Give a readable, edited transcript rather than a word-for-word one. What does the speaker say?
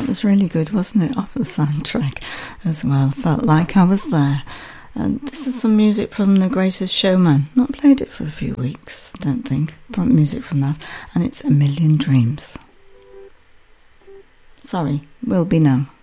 That was really good, wasn't it? Off the soundtrack as well. Felt like I was there. And this is some music from The Greatest Showman. Not played it for a few weeks, I don't think. From music from that. And it's A Million Dreams. Sorry, will be now.